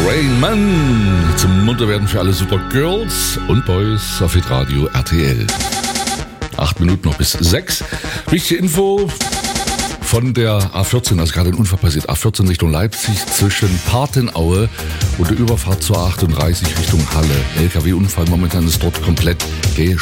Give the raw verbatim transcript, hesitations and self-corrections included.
Rain Man zum Munterwerden für alle Supergirls und Boys auf Hitradio R T L. Acht Minuten noch bis sechs. Wichtige Info von der A vierzehn, also gerade ein Unfall passiert. A vierzehn Richtung Leipzig zwischen Partenaue und der Überfahrt zur A achtunddreißig Richtung Halle. L K W-Unfall, momentan ist dort komplett